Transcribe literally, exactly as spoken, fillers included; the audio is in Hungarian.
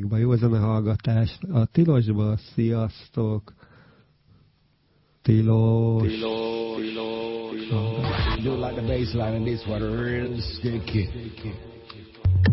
játékba, jó zenehallgatást a Tilosból, sziasztok! Tilos! Tilos! Tilos! Do like the bass line and this what a real sticky.